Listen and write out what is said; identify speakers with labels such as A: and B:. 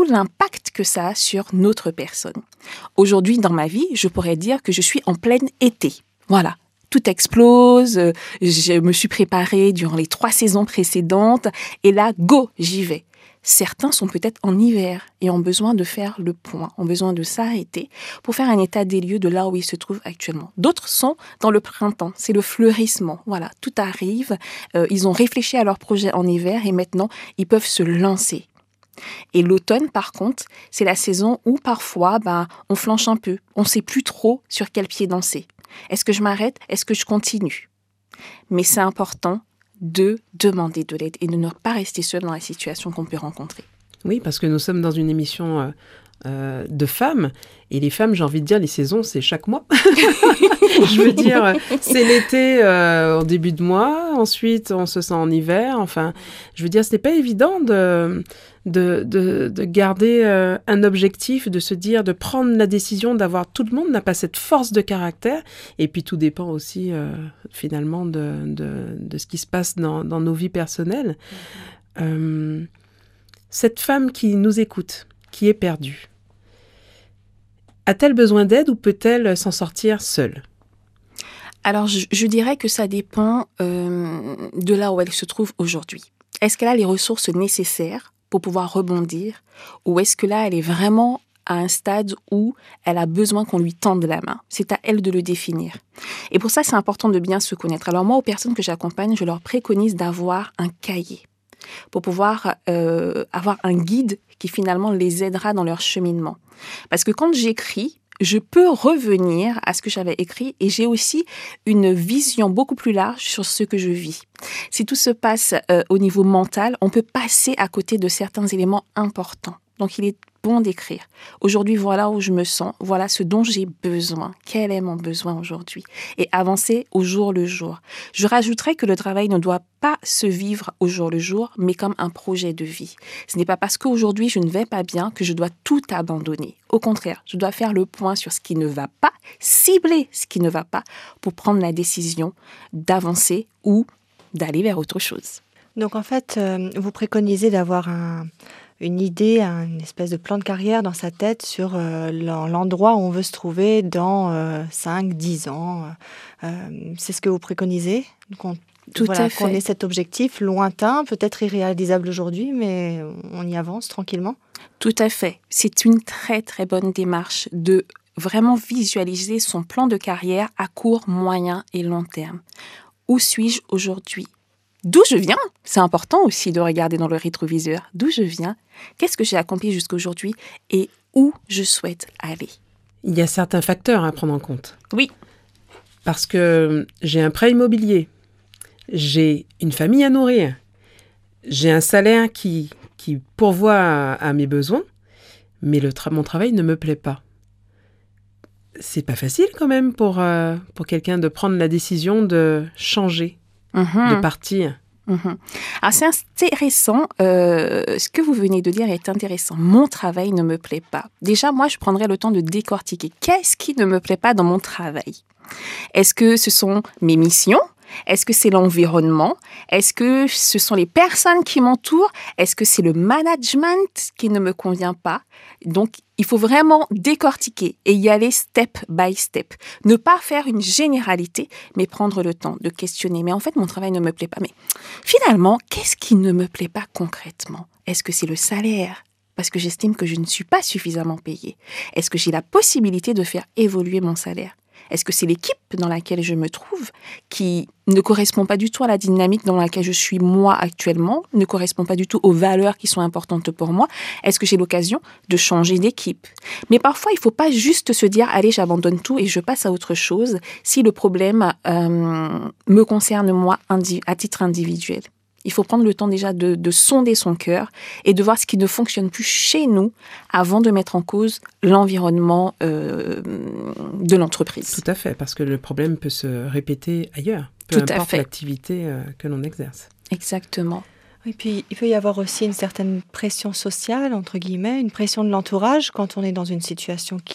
A: tout l'impact que ça a sur notre personne. Aujourd'hui, dans ma vie, je pourrais dire que je suis en plein été. Voilà. Tout explose, je me suis préparée durant les 3 saisons précédentes et là, go, j'y vais. Certains sont peut-être en hiver et ont besoin de faire le point, ont besoin de s'arrêter pour faire un état des lieux de là où ils se trouvent actuellement. D'autres sont dans le printemps, c'est le fleurissement. Voilà, tout arrive, ils ont réfléchi à leur projet en hiver et maintenant, ils peuvent se lancer. Et l'automne, par contre, c'est la saison où parfois, on flanche un peu, on ne sait plus trop sur quel pied danser. Est-ce que je m'arrête? Est-ce que je continue? Mais c'est important de demander de l'aide et de ne pas rester seul dans la situation qu'on peut rencontrer.
B: Oui, parce que nous sommes dans une émission de femmes. Et les femmes, j'ai envie de dire, les saisons, c'est chaque mois. Je veux dire, c'est l'été au début de mois. Ensuite, on se sent en hiver. Enfin, je veux dire, ce n'est pas évident de garder un objectif, de se dire, de prendre la décision d'avoir... Tout le monde n'a pas cette force de caractère. Et puis, tout dépend aussi, finalement, de ce qui se passe dans nos vies personnelles. Cette femme qui nous écoute, qui est perdue, a-t-elle besoin d'aide ou peut-elle s'en sortir seule?
A: Alors, je dirais que ça dépend de là où elle se trouve aujourd'hui. Est-ce qu'elle a les ressources nécessaires pour pouvoir rebondir ou est-ce que là, elle est vraiment à un stade où elle a besoin qu'on lui tende la main? C'est à elle de le définir. Et pour ça, c'est important de bien se connaître. Alors moi, aux personnes que j'accompagne, je leur préconise d'avoir un cahier pour pouvoir avoir un guide qui finalement les aidera dans leur cheminement. Parce que quand j'écris, je peux revenir à ce que j'avais écrit et j'ai aussi une vision beaucoup plus large sur ce que je vis. Si tout se passe au niveau mental, on peut passer à côté de certains éléments importants. Donc, il est bon d'écrire. Aujourd'hui, voilà où je me sens, voilà ce dont j'ai besoin. Quel est mon besoin aujourd'hui? Et avancer au jour le jour. Je rajouterais que le travail ne doit pas se vivre au jour le jour, mais comme un projet de vie. Ce n'est pas parce qu'aujourd'hui je ne vais pas bien que je dois tout abandonner. Au contraire, je dois faire le point sur ce qui ne va pas, cibler ce qui ne va pas pour prendre la décision d'avancer ou d'aller vers autre chose.
C: Donc en fait, vous préconisez d'avoir une idée, une espèce de plan de carrière dans sa tête sur l'endroit où on veut se trouver dans 5, 10 ans. C'est ce que vous préconisez?
A: Tout à fait.
C: Qu'on ait cet objectif lointain, peut-être irréalisable aujourd'hui, mais on y avance tranquillement.
A: Tout à fait. C'est une très, très bonne démarche de vraiment visualiser son plan de carrière à court, moyen et long terme. Où suis-je aujourd'hui? D'où je viens? C'est important aussi de regarder dans le rétroviseur. D'où je viens? Qu'est-ce que j'ai accompli jusqu'aujourd'hui? Et où je souhaite aller?
B: Il y a certains facteurs à prendre en compte.
A: Oui.
B: Parce que j'ai un prêt immobilier, j'ai une famille à nourrir, j'ai un salaire qui pourvoit à mes besoins, mais mon travail ne me plaît pas. C'est pas facile quand même pour quelqu'un de prendre la décision de changer. De partir.
A: Alors c'est intéressant, ce que vous venez de dire est intéressant. Mon travail ne me plaît pas. Déjà, moi, je prendrais le temps de décortiquer. Qu'est-ce qui ne me plaît pas dans mon travail? Est-ce que ce sont mes missions? Est-ce que c'est l'environnement? Est-ce que ce sont les personnes qui m'entourent? Est-ce que c'est le management qui ne me convient pas? Donc, il faut vraiment décortiquer et y aller step by step. Ne pas faire une généralité, mais prendre le temps de questionner. Mais en fait, mon travail ne me plaît pas. Mais finalement, qu'est-ce qui ne me plaît pas concrètement? Est-ce que c'est le salaire? Parce que j'estime que je ne suis pas suffisamment payée. Est-ce que j'ai la possibilité de faire évoluer mon salaire? Est-ce que c'est l'équipe dans laquelle je me trouve qui ne correspond pas du tout à la dynamique dans laquelle je suis moi actuellement, ne correspond pas du tout aux valeurs qui sont importantes pour moi? Est-ce que j'ai l'occasion de changer d'équipe? Mais parfois, il ne faut pas juste se dire « Allez, j'abandonne tout et je passe à autre chose » si le problème me concerne moi à titre individuel. Il faut prendre le temps déjà de sonder son cœur et de voir ce qui ne fonctionne plus chez nous avant de mettre en cause l'environnement de l'entreprise.
B: Tout à fait, parce que le problème peut se répéter ailleurs, peu importe l'activité que l'on exerce.
A: Exactement.
C: Et puis, il peut y avoir aussi une certaine pression sociale, entre guillemets, une pression de l'entourage quand on est dans une situation qui